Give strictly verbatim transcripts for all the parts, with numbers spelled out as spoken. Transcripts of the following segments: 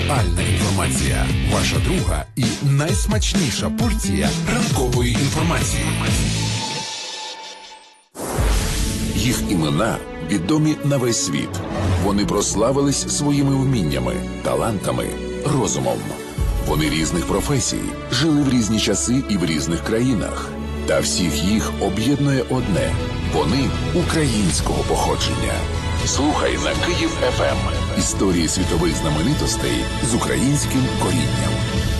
Актуальна інформація. Ваша друга і найсмачніша порція ранкової інформації. Їх імена відомі на весь світ. Вони прославились своїми вміннями, талантами, розумом. Вони різних професій, жили в різні часи і в різних країнах. Та всіх їх об'єднує одне – вони українського походження. Слухай на Київ еф ем. Історії світових знаменитостей з українським корінням.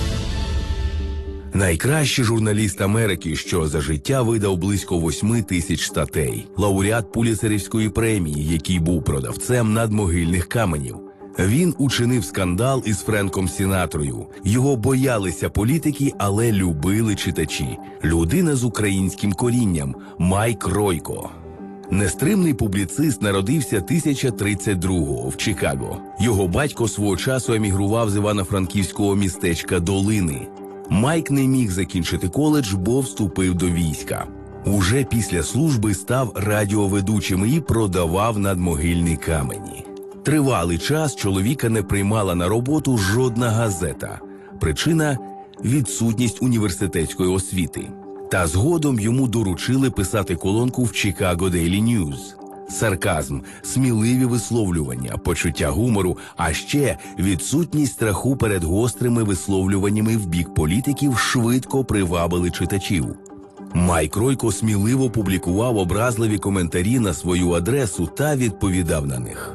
Найкращий журналіст Америки, що за життя видав близько восьми тисяч статей. Лауреат Пулітцерівської премії, який був продавцем надмогильних каменів. Він учинив скандал із Френком Сінатрою. Його боялися політики, але любили читачі. Людина з українським корінням – Майк Ройко. Нестримний публіцист народився тисяча тридцять другого в Чикаго. Його батько свого часу емігрував з івано-франківського містечка Долини. Майк не міг закінчити коледж, бо вступив до війська. Уже після служби став радіоведучим і продавав надмогильні камені. Тривалий час чоловіка не приймала на роботу жодна газета. Причина – відсутність університетської освіти. Та згодом йому доручили писати колонку в Chicago Daily News. Сарказм, сміливі висловлювання, почуття гумору, а ще відсутність страху перед гострими висловлюваннями в бік політиків швидко привабили читачів. Майк Ройко сміливо публікував образливі коментарі на свою адресу та відповідав на них.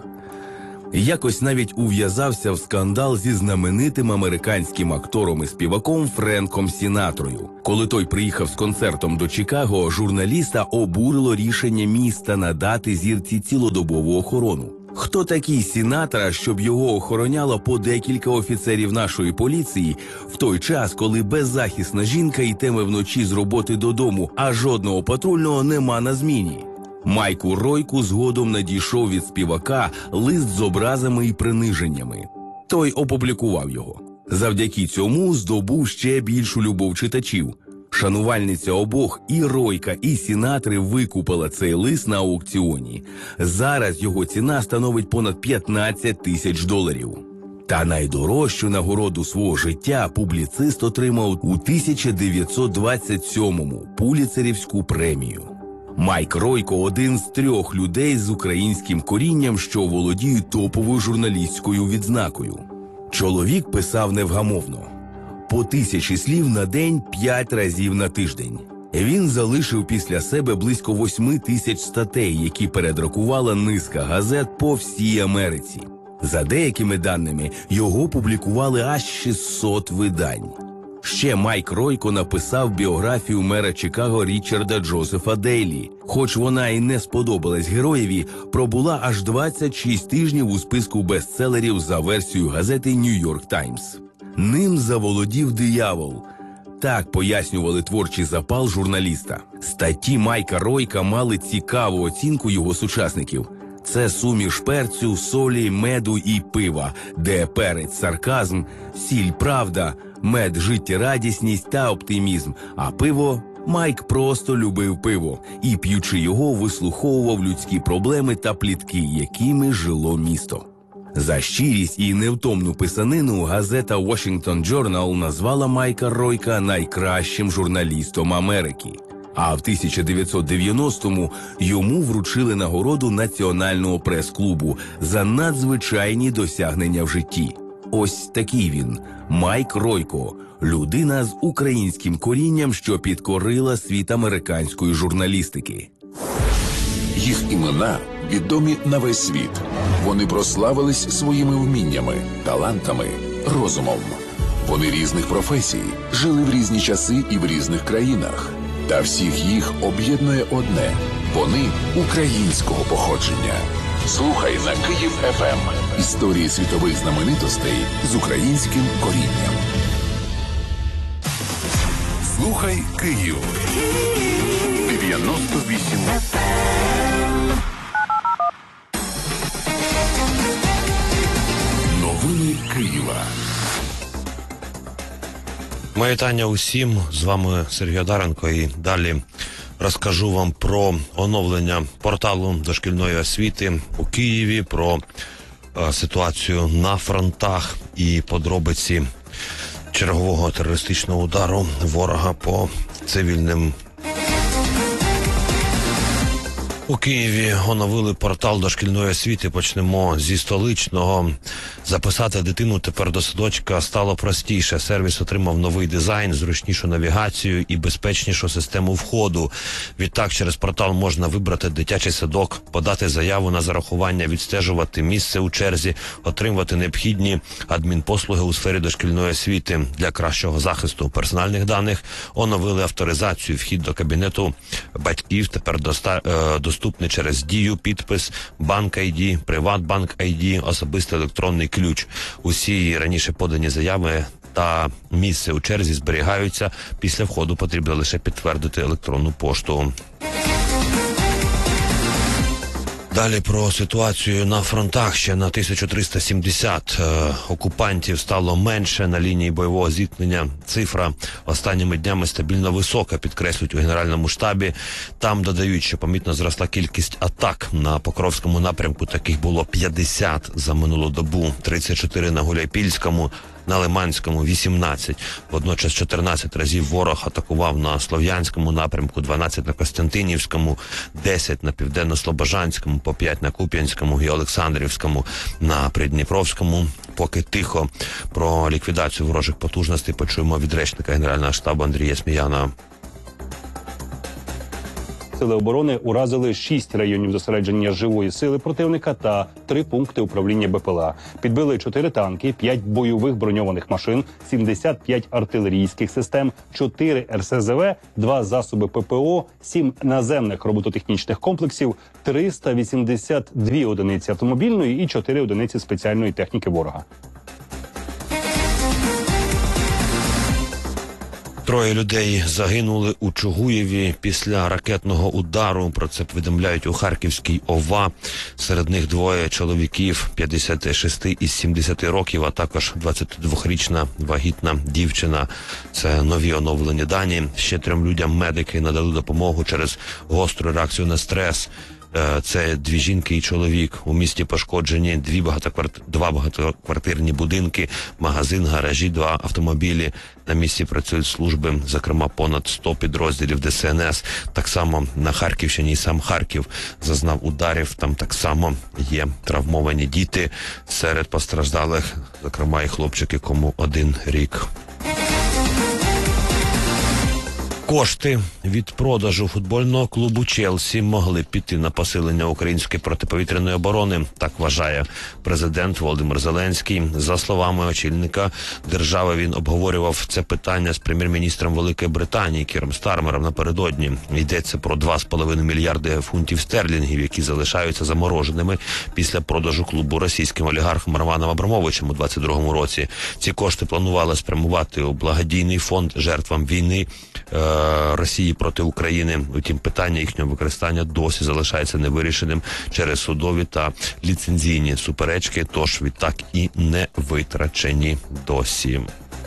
Якось навіть ув'язався в скандал зі знаменитим американським актором і співаком Френком Сінатрою. Коли той приїхав з концертом до Чикаго, журналіста обурило рішення міста надати зірці цілодобову охорону. Хто такий Сінатра, щоб його охороняло по декілька офіцерів нашої поліції, в той час, коли беззахисна жінка йтиме вночі з роботи додому, а жодного патрульного нема на зміні? Майку Ройку згодом надійшов від співака лист з образами і приниженнями. Той опублікував його. Завдяки цьому здобув ще більшу любов читачів. Шанувальниця обох, і Ройка, і Сінатри, викупила цей лист на аукціоні. Зараз його ціна становить понад п'ятнадцять тисяч доларів. Та найдорожчу нагороду свого життя публіцист отримав у тисяча дев'ятсот двадцять сьомому – Пулітцерівську премію. Майк Ройко – один з трьох людей з українським корінням, що володіють топовою журналістською відзнакою. Чоловік писав невгамовно. По тисячі слів на день, п'ять разів на тиждень. Він залишив після себе близько восьми тисяч статей, які передрукувала низка газет по всій Америці. За деякими даними, його публікували аж шістсот видань. Ще Майк Ройко написав біографію мера Чикаго Річарда Джозефа Дейлі. Хоч вона і не сподобалась героєві, пробула аж двадцять шість тижнів у списку бестселерів за версією газети «Нью-Йорк Таймс». Ним заволодів диявол. Так пояснювали творчий запал журналіста. Статті Майка Ройка мали цікаву оцінку його сучасників. Це суміш перцю, солі, меду і пива, де перець – сарказм, сіль – правда, мед – життєрадісність та оптимізм, а пиво – Майк просто любив пиво і, п'ючи його, вислуховував людські проблеми та плітки, якими жило місто. За щирість і невтомну писанину газета Washington Journal назвала Майка Ройка найкращим журналістом Америки. А в тисяча дев'ятсот дев'яностому йому вручили нагороду Національного прес-клубу за надзвичайні досягнення в житті. Ось такий він – Майк Ройко, людина з українським корінням, що підкорила світ американської журналістики. Їх імена відомі на весь світ. Вони прославились своїми вміннями, талантами, розумом. Вони різних професій, жили в різні часи і в різних країнах. Та всіх їх об'єднує одне – вони українського походження. Слухай на Київ еф ем. Історії світових знаменитостей з українським корінням. Слухай Київ. дев'яносто вісім еф ем. Новини Києва. Моє вітання усім, з вами Сергій Одаренко, і далі розкажу вам про оновлення порталу дошкільної освіти у Києві, про ситуацію на фронтах і подробиці чергового терористичного удару ворога по цивільним. У Києві оновили портал дошкільної освіти. Почнемо зі столичного. Записати дитину тепер до садочка стало простіше. Сервіс отримав новий дизайн, зручнішу навігацію і безпечнішу систему входу. Відтак, через портал можна вибрати дитячий садок, подати заяву на зарахування, відстежувати місце у черзі, отримувати необхідні адмінпослуги у сфері дошкільної освіти. Для кращого захисту персональних даних оновили авторизацію. Вхід до кабінету батьків тепер доста... доступний через Дію, підпис, Банк ай ді, Приватбанк ай ді, особистий електронний ключ. Усі раніше подані заяви та місце у черзі зберігаються. Після входу потрібно лише підтвердити електронну пошту. Далі про ситуацію на фронтах. Ще на тисячу триста сімдесят е, окупантів стало менше на лінії бойового зіткнення. Цифра останніми днями стабільно висока, підкреслюють у Генеральному штабі. Там додають, що помітно зросла кількість атак. На Покровському напрямку таких було п'ятдесят за минулу добу, тридцять чотири на Гуляйпільському, на Лиманському вісімнадцять. Водночас чотирнадцять разів ворог атакував на Слов'янському напрямку, дванадцять на Костянтинівському, десять на Південно-Слобожанському, по п'ять на Куп'янському і Олександрівському. На Придніпровському поки тихо. Про ліквідацію ворожих потужностей почуємо від речника Генерального штабу Андрія Сміяна. Сили оборони уразили шість районів зосередження живої сили противника та три пункти управління Бе Пе Еле А. Підбили чотири танки, п'ять бойових броньованих машин, сімдесят п'ять артилерійських систем, чотири ер ес зе ве, два засоби Пе Пе О, сім наземних робототехнічних комплексів, триста вісімдесят дві одиниці автомобільної і чотири одиниці спеціальної техніки ворога. Троє людей загинули у Чугуєві після ракетного удару. Про це повідомляють у Харківській О В А. Серед них двоє чоловіків п'ятдесят шість і сімдесят років, а також двадцятидвохрічна вагітна дівчина. Це нові оновлені дані. Ще трьом людям медики надали допомогу через гостру реакцію на стрес. Це дві жінки і чоловік. У місті пошкоджені дві багатокварт... два багатоквартирні будинки, магазин, гаражі, два автомобілі. На місці працюють служби, зокрема понад сто підрозділів Де Се Ен Ес. Так само на Харківщині і сам Харків зазнав ударів. Там так само є травмовані діти. Серед постраждалих, зокрема, і хлопчики, кому один рік. Кошти від продажу футбольного клубу Челсі могли піти на посилення української протиповітряної оборони, так вважає президент Володимир Зеленський. За словами очільника держави, він обговорював це питання з прем'єр-міністром Великої Британії Кіром Стармером напередодні. Йдеться про два з половиною мільярди фунтів стерлінгів, які залишаються замороженими після продажу клубу російським олігархом Романом Абрамовичем у двадцять другому році. Ці кошти планували спрямувати у благодійний фонд жертвам війни е- Росії проти України. Утім, питання їхнього використання досі залишається невирішеним через судові та ліцензійні суперечки, тож відтак і не витрачені досі.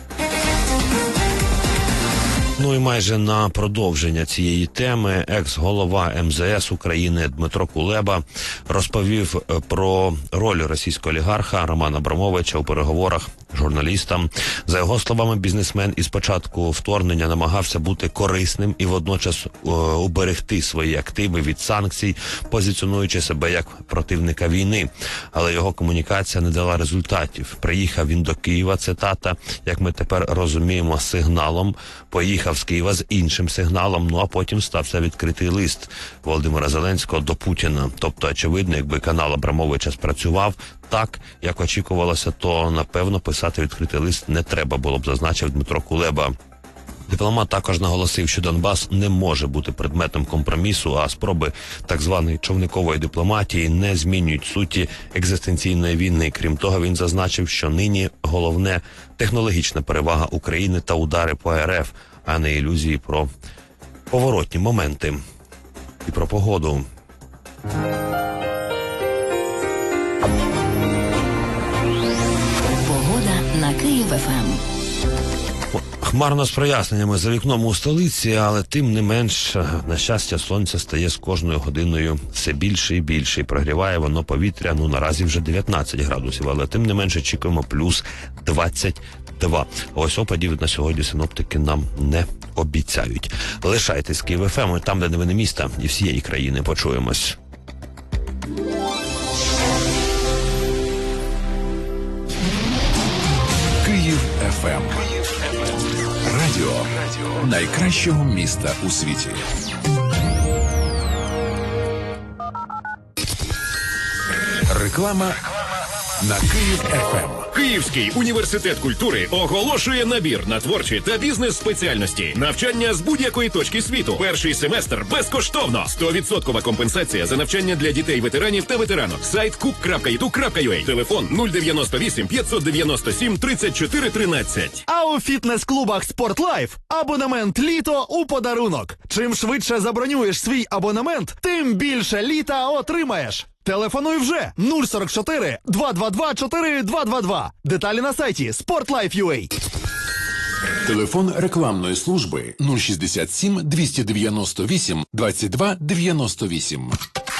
Ну і майже на продовження цієї теми екс-голова Ем Зе Ес України Дмитро Кулеба розповів про роль російського олігарха Романа Абрамовича у переговорах журналістам. За його словами, бізнесмен із початку вторгнення намагався бути корисним і водночас е, уберегти свої активи від санкцій, позиціонуючи себе як противника війни. Але його комунікація не дала результатів. Приїхав він до Києва, цитата, як ми тепер розуміємо, сигналом, поїхав з Києва з іншим сигналом, ну а потім стався відкритий лист Володимира Зеленського до Путіна. Тобто, очевидно, якби канал Абрамовича спрацював так, як очікувалося, то, напевно, писати відкритий лист не треба було б, зазначив Дмитро Кулеба. Дипломат також наголосив, що Донбас не може бути предметом компромісу, а спроби так званої човникової дипломатії не змінюють суті екзистенційної війни. Крім того, він зазначив, що нині головне – технологічна перевага України та удари по Ер Еф, а не ілюзії про поворотні моменти. І про погоду. Погода на Київ Еф Ем. Хмарно з проясненнями за вікном у столиці, але тим не менш, на щастя, сонце стає з кожною годиною все більше і більше. І прогріває воно повітря, ну наразі вже дев'ятнадцять градусів, але тим не менш очікуємо плюс двадцять два. Ось опадів на сьогодні синоптики нам не обіцяють. Лишайтесь Київ еф ем, там, де новини міста і всієї країни. Почуємось. Київ еф ем. Радіо найкращого міста у світі. Реклама на Київ еф ем. Київський університет культури оголошує набір на творчі та бізнес-спеціальності. Навчання з будь-якої точки світу. Перший семестр безкоштовно. сто відсотків компенсація за навчання для дітей-ветеранів та ветеранок. Сайт кук крапка і ду крапка ю а. Телефон нуль дев'яносто вісім п'ятсот дев'яносто сім тридцять чотири тринадцять. А у фітнес-клубах «Спортлайф» абонемент «Літо» у подарунок. Чим швидше забронюєш свій абонемент, тим більше літа отримаєш. Телефонуй вже нуль сорок чотири два два два чотири два два два. Деталі на сайті спортлайф крапка ю а. Телефон рекламної служби нуль шістдесят сім двісті дев'яносто вісім двадцять два дев'яносто вісім.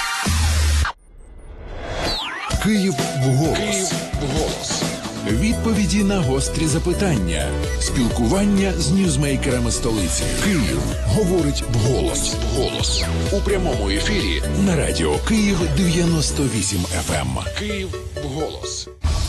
Київ вголос. Київ вголос. Відповіді на гострі запитання. Спілкування з ньюзмейкерами столиці. Київ говорить вголос. Вголос. У прямому ефірі на радіо Київ дев'яносто вісім еф ем. Київ вголос.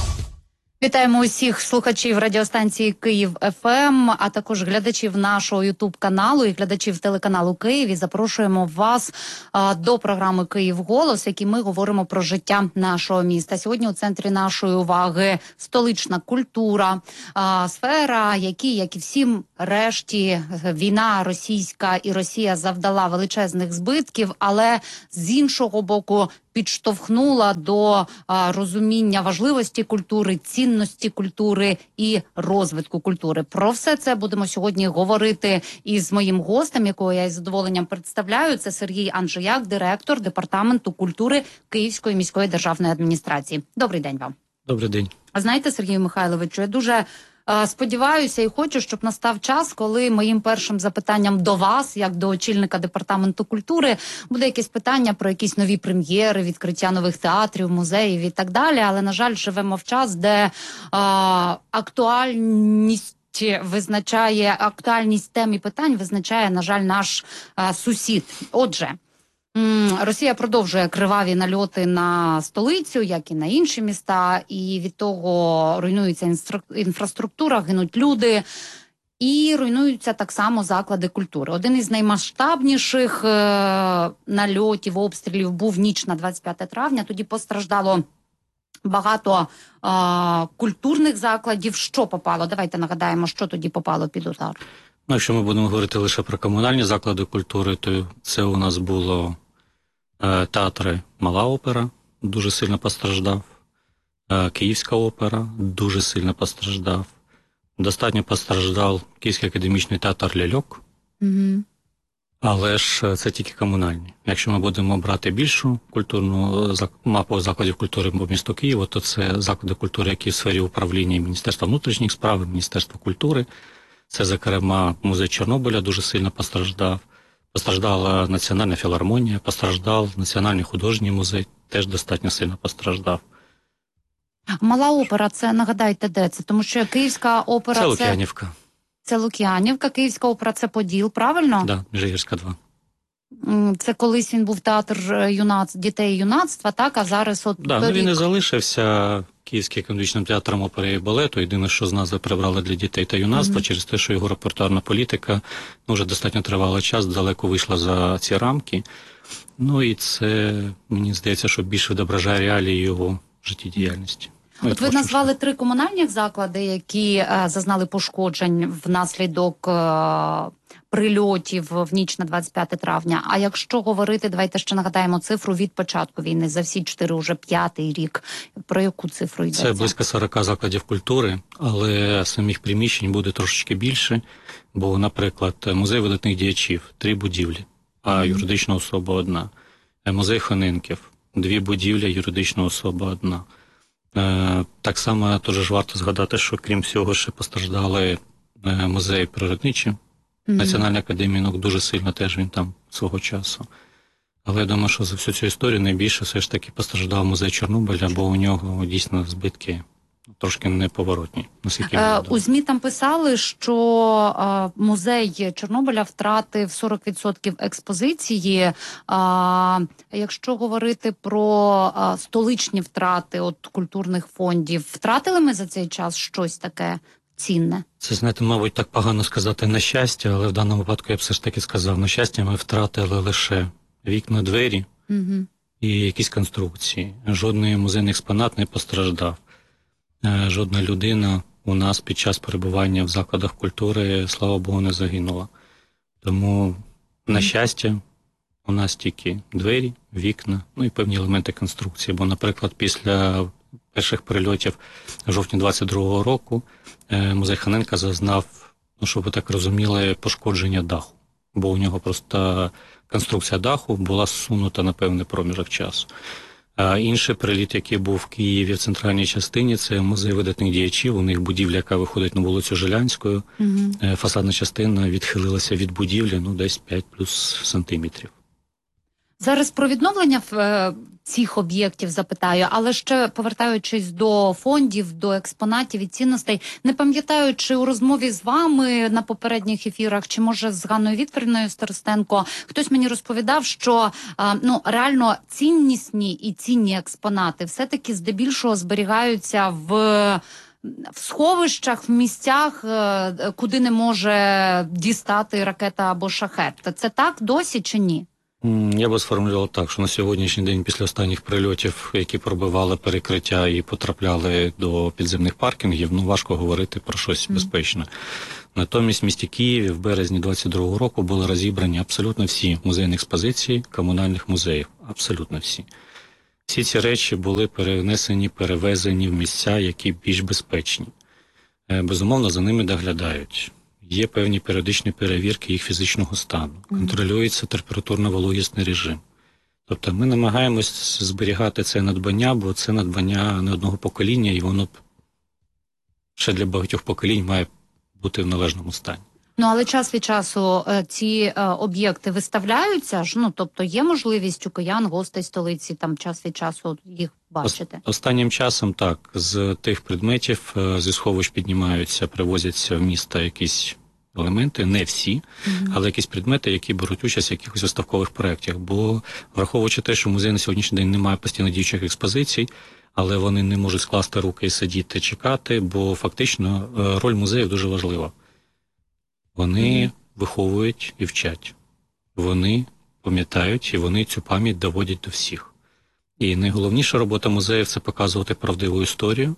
Вітаємо усіх слухачів радіостанції Київ еф ем, а також глядачів нашого ютуб-каналу і глядачів телеканалу Київ. І запрошуємо вас а, до програми «Київ голос», в якій ми говоримо про життя нашого міста. Сьогодні у центрі нашої уваги столична культура, а, сфера, якій, як і всім решті, війна російська і Росія завдала величезних збитків, але з іншого боку підштовхнула до а, розуміння важливості культури, цінності культури і розвитку культури. Про все це будемо сьогодні говорити із моїм гостем, якого я із задоволенням представляю. Це Сергій Анжеяк, директор Департаменту культури Київської міської державної адміністрації. Добрий день вам. Добрий день. Знаєте, Сергію Михайловичу, я дуже сподіваюся і хочу, щоб настав час, коли моїм першим запитанням до вас, як до очільника Департаменту культури, буде якесь питання про якісь нові прем'єри, відкриття нових театрів, музеїв і так далі. Але, на жаль, живемо в час, де а, актуальність визначає, актуальність тем і питань визначає, на жаль, наш а, сусід. Отже, Росія продовжує криваві нальоти на столицю, як і на інші міста, і від того руйнується інфраструктура, гинуть люди, і руйнуються так само заклади культури. Один із наймасштабніших е- нальотів, обстрілів був ніч на двадцять п'яте травня, тоді постраждало багато е- культурних закладів. Що попало? Давайте нагадаємо, що тоді попало під удар. Ну, якщо ми будемо говорити лише про комунальні заклади культури, то це у нас було е, театри «Мала опера», дуже сильно постраждав, е, Київська опера, дуже сильно постраждав, достатньо постраждав Київський академічний театр «Ляльок», mm-hmm. але ж це тільки комунальні. Якщо ми будемо брати більшу культурну мапу закладів культури по місту Києва, то це заклади культури, які в сфері управління Міністерства внутрішніх справ, Міністерства культури. Це, зокрема, музей Чорнобиля дуже сильно постраждав. Постраждала Національна філармонія, постраждав Національний художній музей, теж достатньо сильно постраждав. Мала опера, це, нагадайте, де це? Тому що Київська опера це... Це Лук'янівка. Це Лук'янівка, Київська опера це Поділ, правильно? Так, да, Міжгірська два. Це колись він був театр юнац... дітей і юнацтва, так? А зараз от... Да, ну, він і залишився Київським академічним театром опери і балету. Єдине, що з назви прибрали для дітей та юнацтва, mm-hmm. через те, що його репертуарна політика ну, вже достатньо тривалий час, далеко вийшла за ці рамки. Ну і це, мені здається, що більше відображає реалії його життєдіяльності. От ви назвали три комунальних заклади, які е, зазнали пошкоджень внаслідок е, прильотів в ніч на двадцять п'яте травня. А якщо говорити, давайте ще нагадаємо цифру від початку війни, за всі чотири уже п'ятий рік. Про яку цифру йдеться? Це близько сорок закладів культури, але самих приміщень буде трошечки більше, бо, наприклад, музей видатних діячів – три будівлі, а mm-hmm. юридична особа – одна. Музей Хоненків – дві будівлі, юридична особа – одна. Так само теж варто згадати, що крім всього ще постраждали е, музей природничий, mm-hmm. Національної академії наук, дуже сильно теж він там свого часу. Але я думаю, що за всю цю історію найбільше все ж таки постраждав музей Чорнобиля, бо у нього дійсно збитки трошки неповоротні. Наскільки е, у ЗМІ там писали, що е, музей Чорнобиля втратив сорок відсотків експозиції. Е, якщо говорити про е, столичні втрати от культурних фондів, втратили ми за цей час щось таке цінне? Це, знаєте, мабуть, так погано сказати на щастя, але в даному випадку я б все ж таки сказав, на щастя ми втратили лише вікна, двері угу. і якісь конструкції. Жодний музейний експонат не постраждав. Жодна людина у нас під час перебування в закладах культури, слава Богу, не загинула. Тому, на щастя, у нас тільки двері, вікна, ну і певні елементи конструкції. Бо, наприклад, після перших перельотів в жовтні двадцять другого року музей Ханенка зазнав, ну, щоб ви так розуміли, пошкодження даху. Бо у нього просто конструкція даху була зсунута на певний проміжок часу. А інший приліт, який був в Києві в центральній частині, це музей видатних діячів. У них будівля, яка виходить на вулицю Жилянською. Угу. Фасадна частина відхилилася від будівлі, ну, десь п'ять плюс сантиметрів. Зараз про відновлення е, цих об'єктів запитаю, але ще повертаючись до фондів, до експонатів і цінностей, не пам'ятаю, чи у розмові з вами на попередніх ефірах, чи може з Ганною Вікторівною Старостенко, хтось мені розповідав, що е, ну, реально ціннісні і цінні експонати все-таки здебільшого зберігаються в... в сховищах, в місцях, куди не може дістати ракета або шахет. Це так досі чи ні? Я би сформулював так, що на сьогоднішній день після останніх прильотів, які пробивали перекриття і потрапляли до підземних паркінгів, ну важко говорити про щось mm. безпечне. Натомість в місті Києві в березні двадцять другого року були розібрані абсолютно всі музейні експозиції комунальних музеїв. Абсолютно всі. Всі ці речі були перенесені, перевезені в місця, які більш безпечні. Безумовно, за ними доглядають. Є певні періодичні перевірки їх фізичного стану. Контролюється температурно-вологісний режим. Тобто ми намагаємось зберігати це надбання, бо це надбання не одного покоління, і воно ще для багатьох поколінь має бути в належному стані. Ну, але час від часу ці е, об'єкти виставляються ж? Ну, тобто є можливість у киян, гостей столиці, там час від часу їх бачити? Останнім часом так. З тих предметів, зі сховищ піднімаються, привозяться в місто якісь елементи, не всі, mm-hmm. але якісь предмети, які беруть участь в якихось виставкових проєктах. Бо, враховуючи те, що музей на сьогоднішній день не має постійно діючих експозицій, але вони не можуть скласти руки і сидіти, чекати, бо фактично роль музеїв дуже важлива. Вони mm-hmm. виховують і вчать. Вони пам'ятають, і вони цю пам'ять доводять до всіх. І найголовніша робота музеїв – це показувати правдиву історію,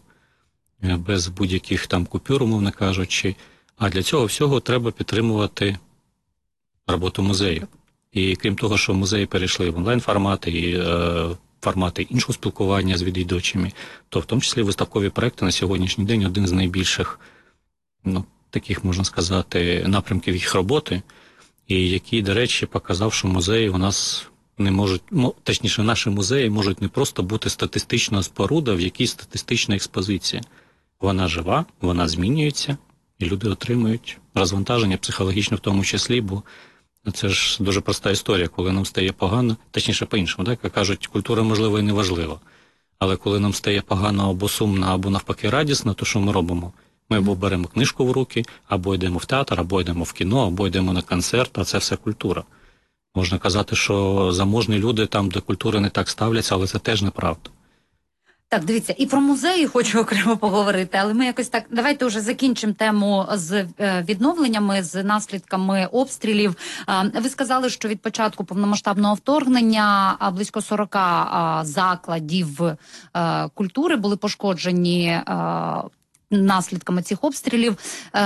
без будь-яких там купюр, умовно кажучи. А для цього всього треба підтримувати роботу музею. І крім того, що музеї перейшли в онлайн-формати і е, формати іншого спілкування з відвідувачами, то в тому числі виставкові проекти на сьогоднішній день один з найбільших, ну, таких, можна сказати, напрямків їх роботи, і який, до речі, показав, що музеї у нас не можуть, ну, точніше, наші музеї можуть не просто бути статистична споруда в якійсь статистичній експозиції. Вона жива, вона змінюється, і люди отримують розвантаження психологічно в тому числі, бо це ж дуже проста історія, коли нам стає погано, точніше по-іншому, так, як кажуть, культура, можливо, і не важлива. Але коли нам стає погано або сумно, або навпаки радісно, то що ми робимо? Ми або беремо книжку в руки, або йдемо в театр, або йдемо в кіно, або йдемо на концерт, а це все культура. Можна казати, що заможні люди там до культури не так ставляться, але це теж неправда. Так, дивіться, і про музеї хочу окремо поговорити, але ми якось так, давайте вже закінчимо тему з відновленнями, з наслідками обстрілів. Ви сказали, що від початку повномасштабного вторгнення близько сорок закладів культури були пошкоджені наслідками цих обстрілів.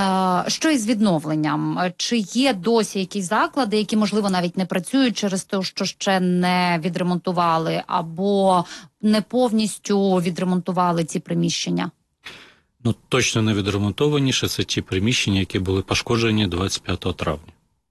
Що із відновленням? Чи є досі якісь заклади, які, можливо, навіть не працюють через те, що ще не відремонтували, або не повністю відремонтували ці приміщення? Ну, точно не відремонтованіше це ті приміщення, які були пошкоджені двадцять п'ятого травня.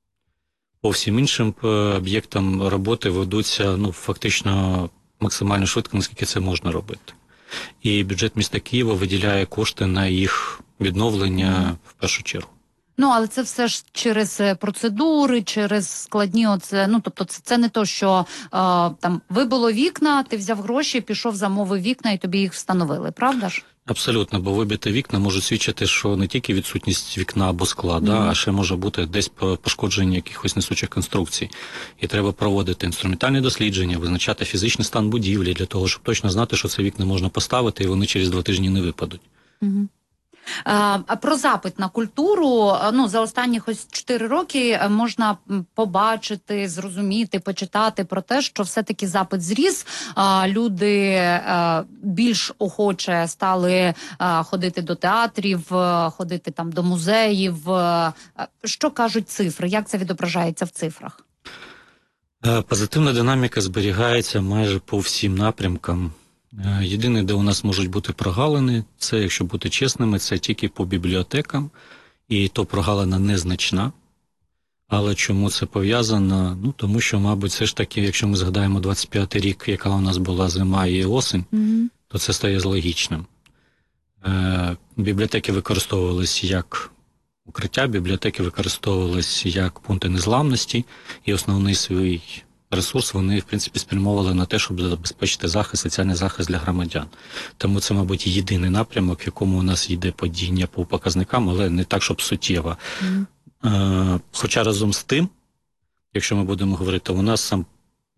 По всім іншим об'єктам роботи ведуться, ну, фактично максимально швидко, наскільки це можна робити. І бюджет міста Києва виділяє кошти на їх відновлення в першу чергу. Ну, але це все ж через процедури, через складні оце, ну, тобто це, це не то, що е, там вибило вікна, ти взяв гроші, пішов, замовив вікна і тобі їх встановили, правда ж? Абсолютно, бо вибиті вікна можуть свідчити, що не тільки відсутність вікна або скла, mm-hmm. да, а ще може бути десь пошкодження якихось несучих конструкцій. І треба проводити інструментальні дослідження, визначати фізичний стан будівлі для того, щоб точно знати, що ці вікна можна поставити і вони через два тижні не випадуть. Mm-hmm. А про запит на культуру, ну, за останні ось чотири роки можна побачити, зрозуміти, почитати про те, що все-таки запит зріс, люди більш охоче стали ходити до театрів, ходити там до музеїв. Що кажуть цифри? Як це відображається в цифрах? Позитивна динаміка зберігається майже по всім напрямкам. Єдине, де у нас можуть бути прогалини, це, якщо бути чесними, це тільки по бібліотекам, і то прогалина незначна. Але чому це пов'язано? Ну, тому що, мабуть, все ж таки, якщо ми згадаємо двадцять п'ятий рік, яка у нас була зима і осінь, mm-hmm. то це стає логічним. Е, бібліотеки використовувалися як укриття, бібліотеки використовувалися як пункти незламності, і основний свій ресурс вони, в принципі, спрямовували на те, щоб забезпечити захист, соціальний захист для громадян. Тому це, мабуть, єдиний напрямок, в якому у нас йде падіння по показникам, але не так, щоб суттєво. Mm. Е, хоча разом з тим, якщо ми будемо говорити, у нас сам,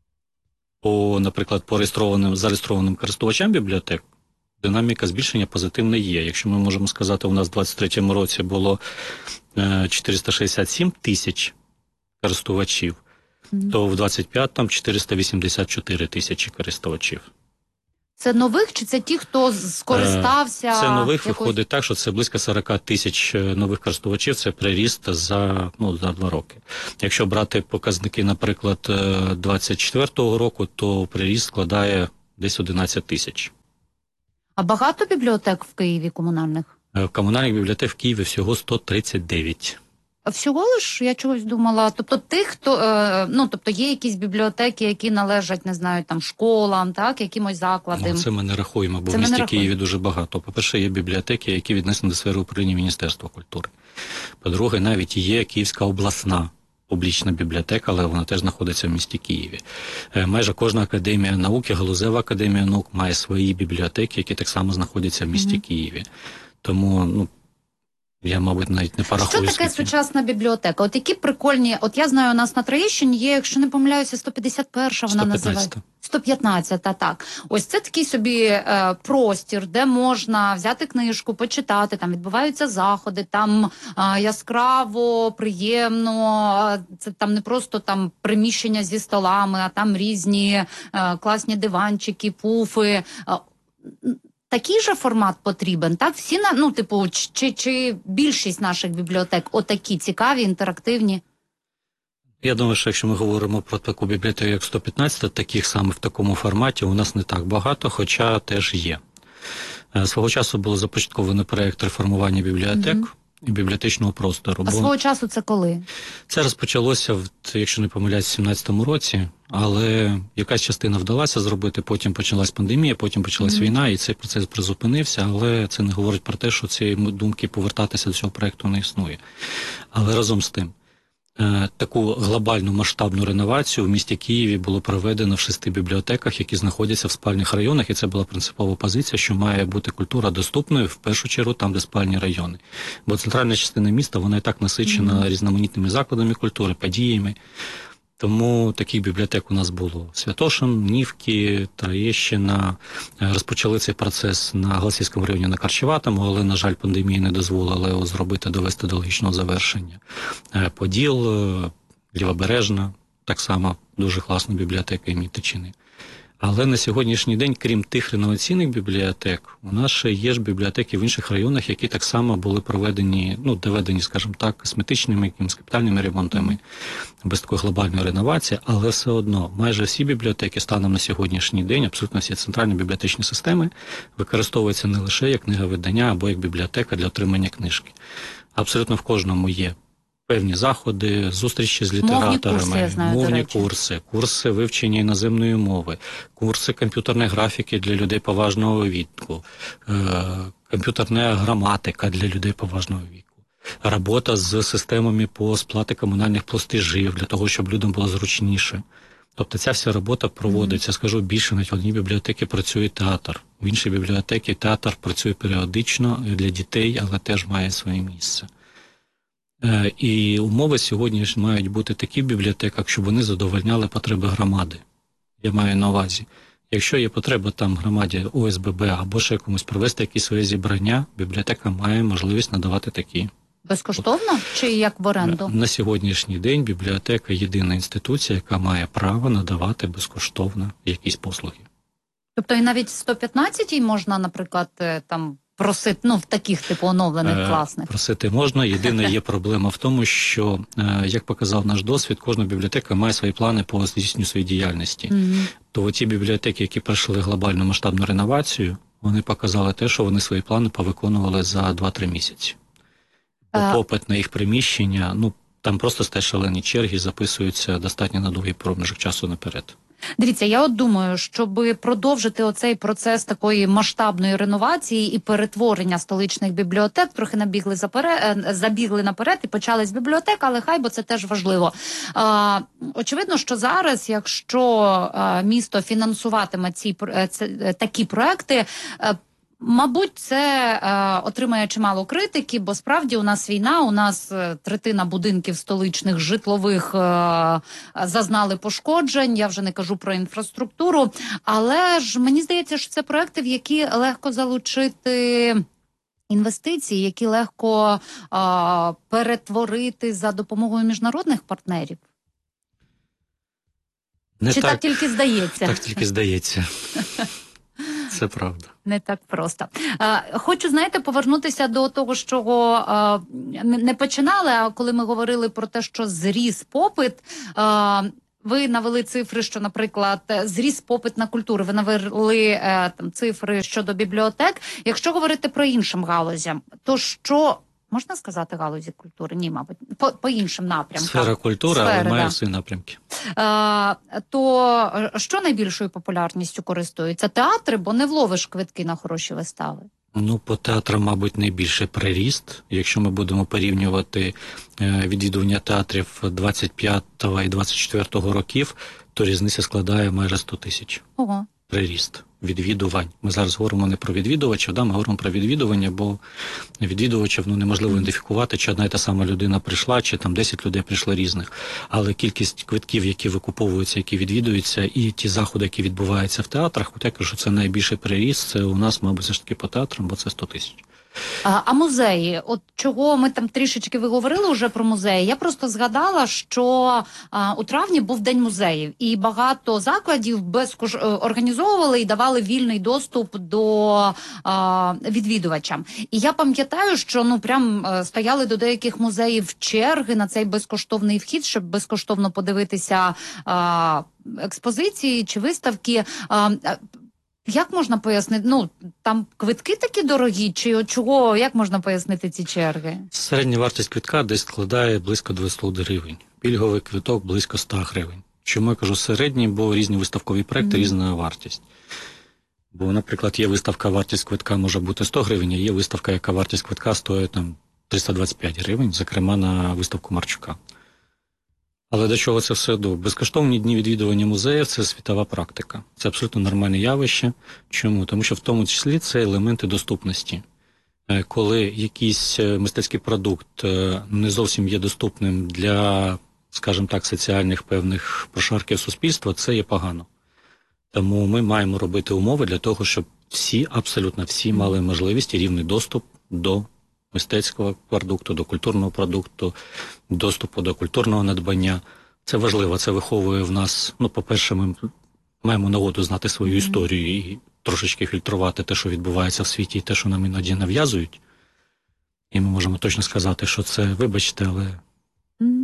по, наприклад, по реєстрованим, зареєстрованим користувачам бібліотек, динаміка збільшення позитивна є. Якщо ми можемо сказати, у нас в двадцять третьому році було е, чотириста шістдесят сім тисяч користувачів, Mm-hmm. то в двадцять п'ятому чотириста вісімдесят чотири тисячі користувачів. Це нових чи це ті, хто скористався? Це нових якось... виходить так, що це близько сорок тисяч нових користувачів, це приріст за, ну, за два роки. Якщо брати показники, наприклад, двадцять четвертого року, то приріст складає десь одинадцять тисяч. А багато бібліотек в Києві комунальних? Комунальних бібліотек в Києві всього сто тридцять дев'ять. Всього лиш, я чогось думала, тобто тих, хто, е, ну, тобто є якісь бібліотеки, які належать, не знаю, там, школам, так, якимось закладам. Ну, це ми не рахуємо, бо це в місті Києві дуже багато. По-перше, є бібліотеки, які віднесені до сфери управління Міністерства культури. По-друге, навіть є Київська обласна публічна бібліотека, але вона теж знаходиться в місті Києві. Е, майже кожна академія науки, галузева академія наук має свої бібліотеки, які так само знаходяться в місті mm-hmm. Києві. Тому, ну, я, мабуть, навіть не порахую. Що таке скільки. Сучасна бібліотека? От які прикольні, от я знаю, у нас на Троєщині є, якщо не помиляюся, сто п'ятдесят перша вона називається. сто п'ятнадцята, так. Ось це такий собі е, простір, де можна взяти книжку, почитати, там відбуваються заходи, там е, яскраво, приємно, це там не просто там приміщення зі столами, а там різні е, класні диванчики, пуфи. Е, Такий же формат потрібен, так? Всі, на, ну, типу, чи, чи більшість наших бібліотек отакі цікаві, інтерактивні? Я думаю, що якщо ми говоримо про таку бібліотеку, як сто п'ятнадцята, таких саме в такому форматі у нас не так багато, хоча теж є. Свого часу було започатковано проєкт реформування бібліотек mm-hmm. і бібліотечного простору. А свого часу це коли? Це розпочалося, в, якщо не помиляюсь, в сімнадцятому році, але якась частина вдалася зробити, потім почалась пандемія, потім почалась mm-hmm. війна, і цей процес призупинився, але це не говорить про те, що цієї думки повертатися до цього проєкту не існує. Але разом з тим, таку глобальну масштабну реновацію в місті Києві було проведено в шести бібліотеках, які знаходяться в спальних районах, і це була принципова позиція, що має бути культура доступною, в першу чергу, там, де спальні райони. Бо центральна частина міста, вона і так насичена mm-hmm. різноманітними закладами культури, подіями. Тому таких бібліотек у нас було Святошин, Нівки, Троєщина. Розпочали цей процес на Голосіївському районі на Карчеватому, але, на жаль, пандемія не дозволила його зробити, довести до логічного завершення. Поділ, Лівобережна, так само дуже класна бібліотека імені Тичини. Але на сьогоднішній день, крім тих реноваційних бібліотек, у нас ще є ж бібліотеки в інших районах, які так само були проведені, ну, доведені, скажімо так, косметичними, якимись капітальними ремонтами, без такої глобальної реновації, але все одно, майже всі бібліотеки станом на сьогоднішній день, абсолютно всі центральні бібліотечні системи, використовуються не лише як книговидання або як бібліотека для отримання книжки. Абсолютно в кожному є певні заходи, зустрічі з літераторами, мовні курси, знаю, мовні курси, курси вивчення іноземної мови, курси комп'ютерної графіки для людей поважного віку, е- комп'ютерна граматика для людей поважного віку. робота з системами по сплаті комунальних платежів, для того, щоб людям було зручніше. Тобто ця вся робота проводиться. Скажу більше, навіть в одній бібліотеці працює театр, в іншій бібліотеці театр працює періодично для дітей, але теж має своє місце. І умови сьогодні ж мають бути такі в бібліотеках, щоб вони задовольняли потреби громади. Я маю на увазі. Якщо є потреба там громаді О С Б Б або ще комусь провести якісь своє зібрання, бібліотека має можливість надавати такі. Безкоштовно чи як в оренду? На сьогоднішній день бібліотека – єдина інституція, яка має право надавати безкоштовно якісь послуги. Тобто і навіть в сто п'ятнадцятій можна, наприклад, там просити, ну, в таких типу оновлених класних? Просити можна. Єдина є проблема в тому, що, як показав наш досвід, кожна бібліотека має свої плани по здійсненню своєї діяльності. Mm-hmm. То ті бібліотеки, які пройшли глобальну масштабну реновацію, вони показали те, що вони свої плани повиконували за два-три місяці. Бо попит на їх приміщення, ну, там просто стають шалені черги, записуються достатньо на довгий проміжок часу наперед. Дивіться, я от думаю, щоб продовжити оцей процес такої масштабної реновації і перетворення столичних бібліотек, трохи набігли заперед, забігли наперед і почали з бібліотек, але хай, бо це теж важливо. А, очевидно, що зараз, якщо а, місто фінансуватиме ці це, такі проекти, а, мабуть, це е, отримає чимало критики, бо справді у нас війна, у нас е, третина будинків столичних житлових е, зазнали пошкоджень, я вже не кажу про інфраструктуру, але ж мені здається, що це проекти, в які легко залучити інвестиції, які легко е, перетворити за допомогою міжнародних партнерів. Не Чи так, так тільки здається? Так тільки здається. Це правда. Не так просто. Хочу, знаєте, повернутися до того, з чого не починали, а коли ми говорили про те, що зріс попит, ви навели цифри, що, наприклад, зріс попит на культуру, ви навели там цифри щодо бібліотек. Якщо говорити про іншим галузям, то що... Можна сказати галузі культури? Ні, мабуть. По, по іншим напрямкам. Сфера культури, Сфери, але має да. всі напрямки. А, то що найбільшою популярністю користуються? Театри, бо не вловиш квитки на хороші вистави. Ну, по театрам, мабуть, найбільший приріст. Якщо ми будемо порівнювати відвідування театрів двадцять п'ятого і двадцять четвертого років, то різниця складає майже сто тисяч. Ого. Приріст відвідувань. Ми зараз говоримо не про відвідувачів, да, ми говоримо про відвідування, бо відвідувачів ну, неможливо ідентифікувати, чи одна й та сама людина прийшла, чи там десять людей прийшли різних. Але кількість квитків, які викуповуються, які відвідуються, і ті заходи, які відбуваються в театрах, от я кажу, що це найбільший приріст, це у нас, мабуть, все ж таки по театрам, бо це сто тисяч. А, а музеї, от чого ми там трішечки ви говорили вже про музеї, я просто згадала, що а, у травні був День музеїв, і багато закладів безкош... організовували і давали вільний доступ до а, відвідувачам. І я пам'ятаю, що ну прям стояли до деяких музеїв черги на цей безкоштовний вхід, щоб безкоштовно подивитися а, експозиції чи виставки. А, Як можна пояснити? Ну, там квитки такі дорогі, чи чого, як можна пояснити ці черги? Середня вартість квитка десь складає близько двісті гривень. Пільговий квиток близько сто гривень. Чому я кажу середній, бо різні виставкові проекти, mm. різна вартість. Бо, наприклад, є виставка, вартість квитка може бути сто гривень, а є виставка, яка вартість квитка стоїть там триста двадцять п'ять гривень, зокрема на виставку Марчука. Але до чого це все йде? Безкоштовні дні відвідування музеїв – це світова практика. Це абсолютно нормальне явище. Чому? Тому що в тому числі це елементи доступності. Коли якийсь мистецький продукт не зовсім є доступним для, скажімо так, соціальних певних прошарків суспільства, це є погано. Тому ми маємо робити умови для того, щоб всі, абсолютно всі, мали можливість і рівний доступ до мистецького продукту, до культурного продукту, доступу до культурного надбання. Це важливо, це виховує в нас, ну, по-перше, ми маємо нагоду знати свою mm-hmm. історію і трошечки фільтрувати те, що відбувається в світі, і те, що нам іноді нав'язують. І ми можемо точно сказати, що це, вибачте, але mm-hmm.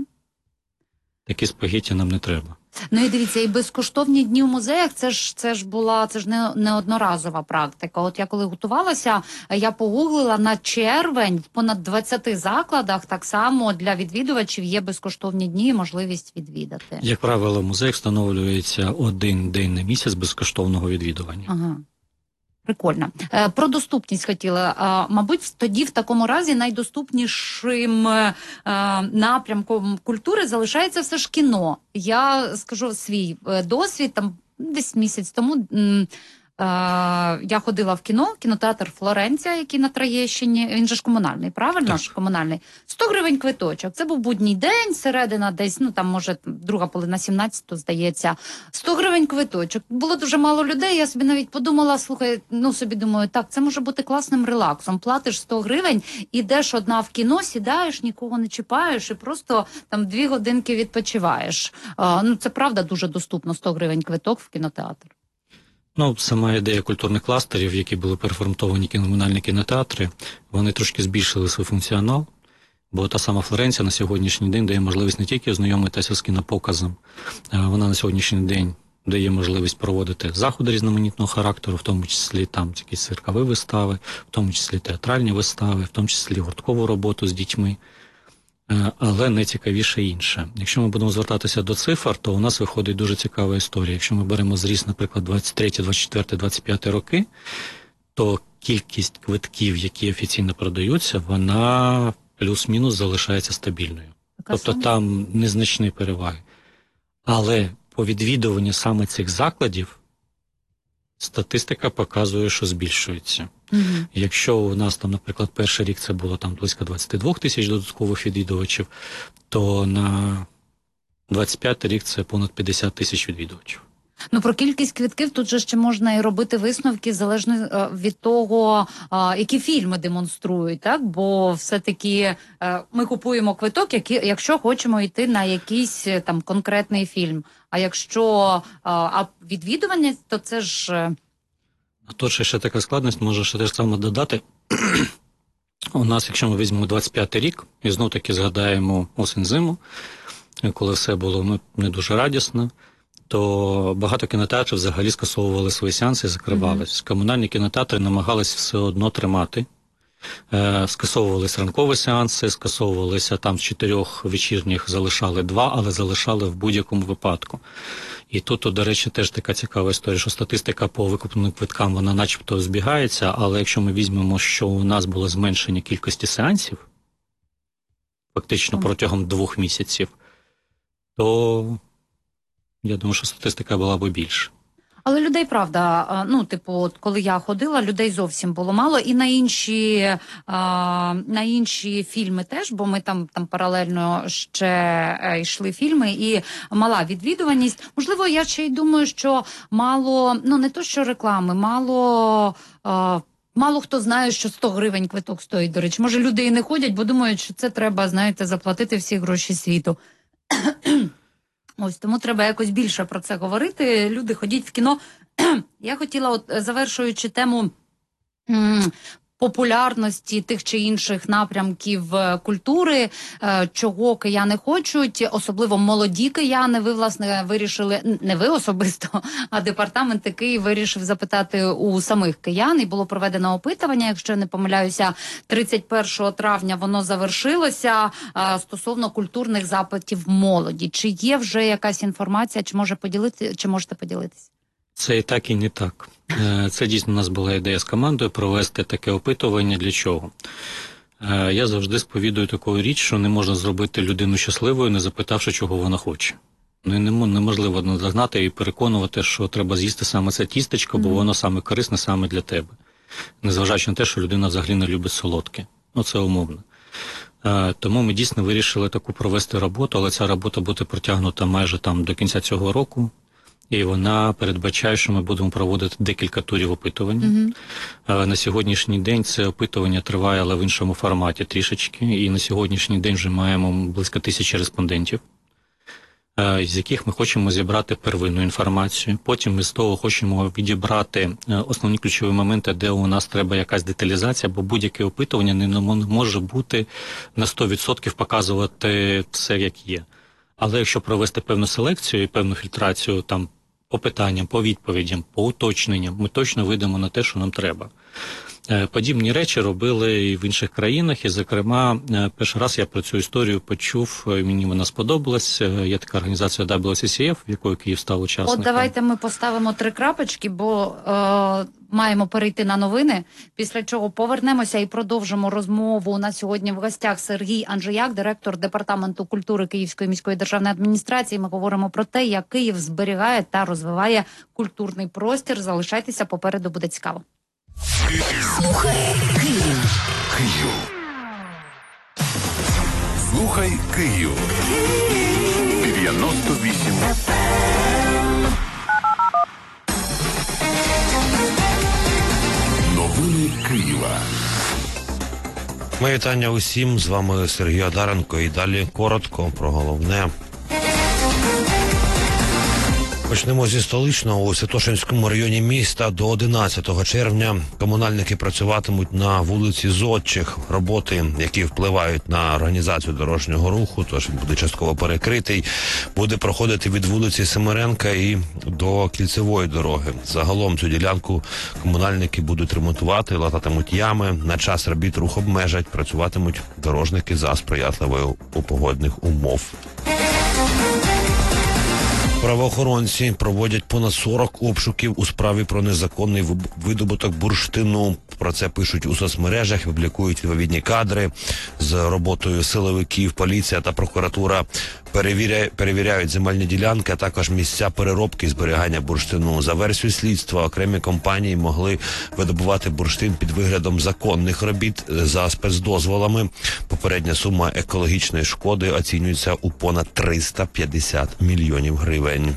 такі спагетті нам не треба. Ну і дивіться, і безкоштовні дні в музеях, це ж це ж була, це ж не, не одноразова практика. От я коли готувалася, я погуглила, на червень в понад двадцяти закладах так само для відвідувачів є безкоштовні дні і можливість відвідати. Як правило, в музеях встановлюється один день на місяць безкоштовного відвідування. Ага. Прикольно. Е, про доступність хотіла. А, мабуть, тоді в такому разі найдоступнішим е, напрямком культури залишається все ж кіно. Я скажу свій е, досвід, там десь місяць тому м, е, я ходила в кіно, кінотеатр «Флоренція», який на Троєщині, він же ж комунальний, правильно Так. ж комунальний? сто гривень квиточок. Це був будній день, середина десь, ну там може друга половина сімнадцятого, здається. сто гривень квиточок. Було дуже мало людей, я собі навіть подумала, слухай, ну собі думаю, так, це може бути класним релаксом. Платиш сто гривень, ідеш одна в кіно, сідаєш, нікого не чіпаєш і просто там дві годинки відпочиваєш. А, ну це правда дуже доступно, сто гривень квиток в кінотеатр. Ну, сама ідея культурних кластерів, які були переформатовані комунальні кінотеатри, вони трошки збільшили свій функціонал, бо та сама Флоренція на сьогоднішній день дає можливість не тільки ознайомитися з кінопоказом, вона на сьогоднішній день дає можливість проводити заходи різноманітного характеру, в тому числі там якісь циркові вистави, в тому числі театральні вистави, в тому числі гурткову роботу з дітьми. Але найцікавіше інше. Якщо ми будемо звертатися до цифр, то у нас виходить дуже цікава історія. Якщо ми беремо зріст, наприклад, двадцять третій, двадцять четвертий, двадцять п'ятий роки, то кількість квитків, які офіційно продаються, вона плюс-мінус залишається стабільною. Така тобто сама? там незначні переваги. Але по відвідуванню саме цих закладів статистика показує, що збільшується. Угу. Якщо у нас там, наприклад, перший рік це було там близько двадцять два тисяч додаткових відвідувачів, то на двадцять п'ятий рік це понад п'ятдесят тисяч відвідувачів. Ну, про кількість квитків тут же ще можна і робити висновки залежно е, від того, е, які фільми демонструють, так? Бо все-таки е, ми купуємо квиток, які, якщо хочемо йти на якийсь е, там конкретний фільм. А якщо е, а відвідування, то це ж... Е... А то ще, ще така складність, може ще теж саме додати. У нас, якщо ми візьмемо двадцять п'ятий рік, і знов-таки згадаємо осінь-зиму, коли все було ну, не дуже радісно, то багато кінотеатрів взагалі скасовували свої сеанси і закривались. Mm-hmm. Комунальні кінотеатри намагались все одно тримати. Е, скасовувались ранкові сеанси, скасовувалися там з чотирьох вечірніх, залишали два, але залишали в будь-якому випадку. І тут, до речі, теж така цікава історія, що статистика по викупленим квиткам, вона начебто збігається, але якщо ми візьмемо, що у нас було зменшення кількості сеансів, фактично протягом двох місяців, то я думаю, що статистика була б більше. Але людей, правда, ну, типу, от коли я ходила, людей зовсім було мало. І на інші, а, на інші фільми теж, бо ми там, там паралельно ще е, йшли фільми, і мала відвідуваність. Можливо, я ще й думаю, що мало, ну, не то, що реклами, мало... А, Мало хто знає, що сто гривень квиток стоїть, до речі. Може, люди і не ходять, бо думають, що це треба, знаєте, заплатити всі гроші світу. Ось, тому треба якось більше про це говорити. Люди, ходіть в кіно. Я хотіла, от завершуючи тему м- популярності тих чи інших напрямків культури, е- чого кияни хочуть, особливо молоді кияни, ви, власне, вирішили, не ви особисто, а департамент такий вирішив запитати у самих киян, і було проведено опитування, якщо я не помиляюся, тридцять першого травня воно завершилося, е- стосовно культурних запитів молоді. Чи є вже якась інформація, чи може поділити, чи можете поділитися? Це і так, і не так. Це дійсно у нас була ідея з командою провести таке опитування. Для чого? Я завжди сповідую таку річ, що не можна зробити людину щасливою, не запитавши, чого вона хоче. Ну, неможливо нагнати і переконувати, що треба з'їсти саме це тістечко, бо воно саме корисне саме для тебе. Незважаючи на те, що людина взагалі не любить солодке. Ну, це умовно. Тому ми дійсно вирішили таку провести роботу, але ця робота буде протягнута майже там до кінця цього року. І вона передбачає, що ми будемо проводити декілька турів опитування. Mm-hmm. На сьогоднішній день це опитування триває, але в іншому форматі трішечки. І на сьогоднішній день вже маємо близько тисячі респондентів, з яких ми хочемо зібрати первинну інформацію. Потім ми з того хочемо відібрати основні ключові моменти, де у нас треба якась деталізація, бо будь-яке опитування не може бути на сто відсотків показувати все, як є. Але якщо провести певну селекцію і певну фільтрацію там по питанням, по відповідям, по уточненням, ми точно вийдемо на те, що нам треба. Подібні речі робили і в інших країнах, і, зокрема, перший раз я про цю історію почув, мені вона сподобалась. Є така організація дабл ю сі сі еф, в якої Київ став учасником. От давайте ми поставимо три крапочки, бо е, маємо перейти на новини, після чого повернемося і продовжимо розмову. У нас сьогодні в гостях Сергій Анджеяк, директор Департаменту культури Київської міської державної адміністрації. Ми говоримо про те, як Київ зберігає та розвиває культурний простір. Залишайтеся, попереду буде цікаво. Слухай Київ. Київ. Слухай Київ. дев'яносто вісім. Новини Києва. Моє вітання усім. З вами Сергій Одаренко. І далі коротко про головне. Почнемо зі столичного. У Святошинському районі міста до одинадцятого червня комунальники працюватимуть на вулиці Зодчих. Роботи, які впливають на організацію дорожнього руху, тож він буде частково перекритий, буде проходити від вулиці Семеренка і до Кільцевої дороги. Загалом цю ділянку комунальники будуть ремонтувати, лататимуть ями. На час робіт рух обмежать, працюватимуть дорожники за сприятливої у погодних умов. Правоохоронці проводять понад сорок обшуків у справі про незаконний видобуток бурштину. Про це пишуть у соцмережах, публікують відповідні кадри. З роботою силовиків, поліція та прокуратура перевіряють, перевіряють земельні ділянки, а також місця переробки і зберігання бурштину. За версією слідства, окремі компанії могли видобувати бурштин під виглядом законних робіт за спецдозволами. Попередня сума екологічної шкоди оцінюється у понад триста п'ятдесят мільйонів гривень.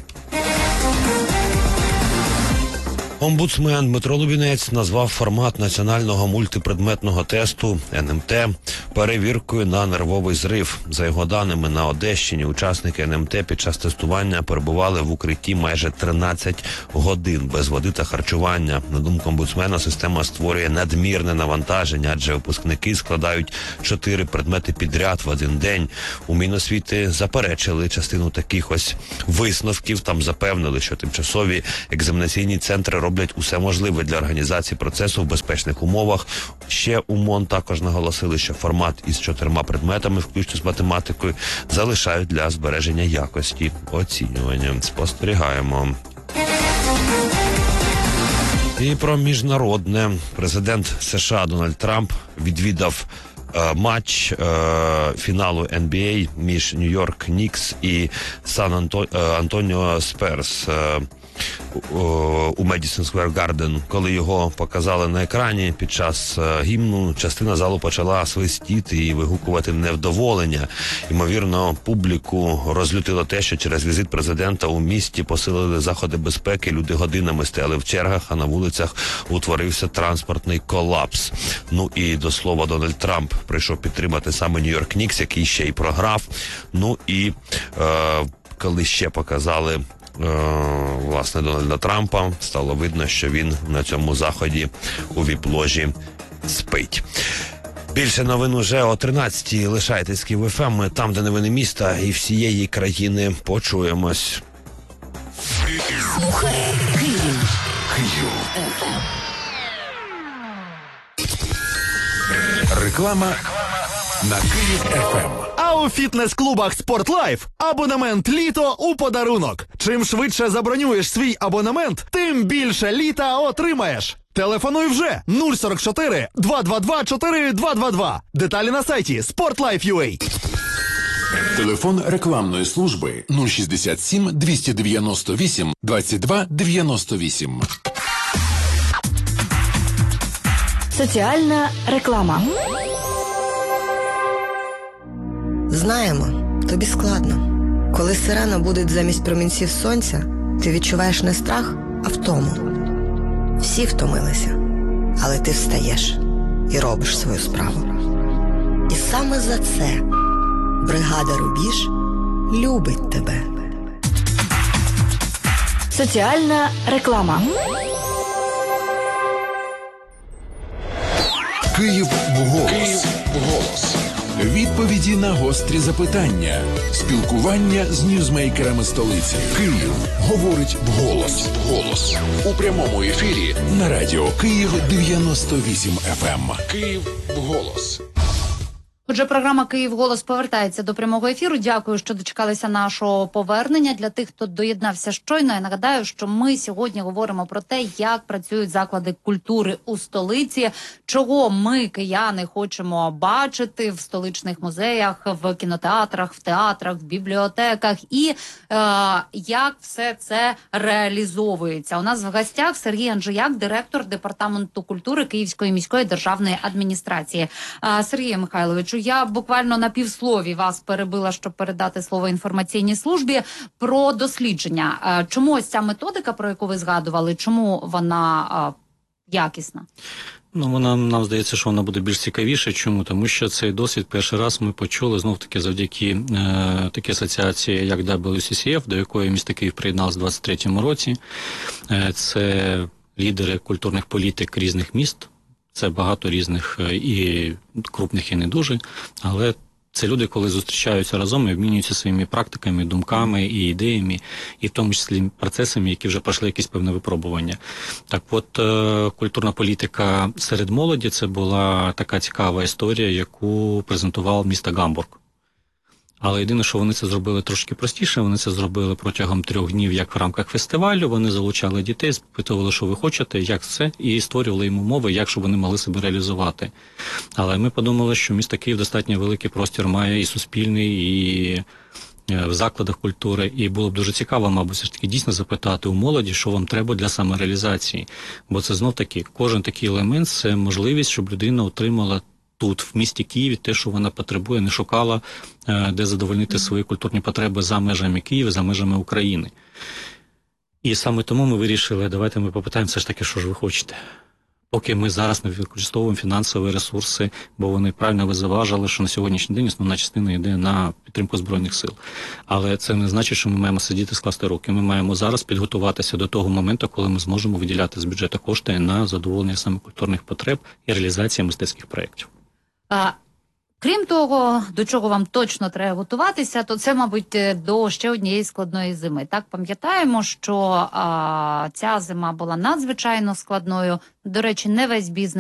Омбудсмен Дмитро Лубінець назвав формат національного мультипредметного тесту ен ем те перевіркою на нервовий зрив. За його даними, на Одещині учасники ен ем те під час тестування перебували в укритті майже тринадцять годин без води та харчування. На думку омбудсмена, система створює надмірне навантаження, адже випускники складають чотири предмети підряд в один день. У Міносвіти заперечили частину таких ось висновків. Там запевнили, що тимчасові екзаменаційні центри роблять усе можливе для організації процесу в безпечних умовах. Ще у МОН також наголосили, що формат із чотирма предметами, включно з математикою, залишають для збереження якості оцінювання. Спостерігаємо. І про міжнародне. Президент США Дональд Трамп відвідав е, матч е, фіналу ен бі ей між Нью-Йорк Нікс і Сан-Антоніо Сперс е, у Медісон Сквер Гарден. Коли його показали на екрані під час е, гімну, частина залу почала свистіти і вигукувати невдоволення. Ймовірно, публіку розлютило те, що через візит президента у місті посилили заходи безпеки, люди годинами стояли в чергах, а на вулицях утворився транспортний колапс. Ну і до слова, Дональд Трамп прийшов підтримати саме Нью-Йорк Нікс, який ще й програв. Ну і е, коли ще показали власне Дональда Трампа, стало видно, що він на цьому заході у віп-ложі спить. Більше новин уже о тринадцятій. Лишайтесь Київ еф ем, там, де новини міста і всієї країни. Почуємось. Слухай Київ. Київ. Реклама на Київ еф ем. А у фітнес-клубах «Спортлайф» абонемент «Літо» у подарунок. Чим швидше забронюєш свій абонемент, тим більше літа отримаєш. Телефонуй вже нуль сорок чотири два два два чотири два два два. Деталі на сайті спортлайф крапка ю а. Телефон рекламної служби нуль шістдесят сім двісті дев'яносто вісім двадцять два дев'яносто вісім. Соціальна реклама. Знаємо, тобі складно. Коли сирена будить замість промінців сонця, ти відчуваєш не страх, а втому. Всі втомилися, але ти встаєш і робиш свою справу. І саме за це бригада «Рубіж» любить тебе. Соціальна реклама. Київ в голос. Київ в голос. відповіді на гострі запитання, спілкування з ньюзмейкерами столиці. Київ говорить вголос. Вголос. У прямому ефірі на радіо Київ дев'яносто вісім еф ем. Київ вголос. Отже, програма «Київ голос» повертається до прямого ефіру. Дякую, що дочекалися нашого повернення. Для тих, хто доєднався щойно, я нагадаю, що ми сьогодні говоримо про те, як працюють заклади культури у столиці, чого ми, кияни, хочемо бачити в столичних музеях, в кінотеатрах, в театрах, в бібліотеках і е, як все це реалізовується. У нас в гостях Сергій Анжияк, директор Департаменту культури Київської міської державної адміністрації. Е, Сергію Михайловичу, я буквально на півслові вас перебила, щоб передати слово інформаційній службі про дослідження. Чому ось ця методика, про яку ви згадували, чому вона якісна? Ну, вона, нам здається, що вона буде більш цікавіша. Чому? Тому що цей досвід перший раз ми почули, знов-таки, завдяки е, такій асоціації, як дабл ю сі сі еф, до якої місто Київ приєднався в двадцять третьому році. Е, це лідери культурних політик різних міст. Це багато різних і крупних, і не дуже, але це люди, коли зустрічаються разом і обмінюються своїми практиками, думками і ідеями, і в тому числі процесами, які вже пройшли якісь певне випробування. Так от, культурна політика серед молоді – це була така цікава історія, яку презентував місто Гамбург. Але єдине, що вони це зробили трошки простіше, вони це зробили протягом трьох днів, як в рамках фестивалю, вони залучали дітей, спитували, що ви хочете, як це, і створювали їм умови, як щоб вони могли себе реалізувати. Але ми подумали, що місто Київ достатньо великий простір має і суспільний, і в закладах культури, і було б дуже цікаво, мабуть, все ж таки дійсно запитати у молоді, що вам треба для самореалізації. Бо це знов-таки, кожен такий елемент – це можливість, щоб людина отримала тут, в місті Києві, те, що вона потребує, не шукала, де задовольнити свої культурні потреби за межами Києва, за межами України. І саме тому ми вирішили, давайте ми попитаємо все ж таки, що ж ви хочете. Поки ми зараз не використовуємо фінансові ресурси, бо вони правильно ви заважили, що на сьогоднішній день основна частина йде на підтримку Збройних сил. Але це не значить, що ми маємо сидіти, скласти руки. Ми маємо зараз підготуватися до того моменту, коли ми зможемо виділяти з бюджету кошти на задоволення саме культурних потреб і реалізацію мистецьких проєктів. А, крім того, до чого вам точно треба готуватися, то це, мабуть, до ще однієї складної зими. Так, пам'ятаємо, що а, ця зима була надзвичайно складною. До речі, не весь бізнес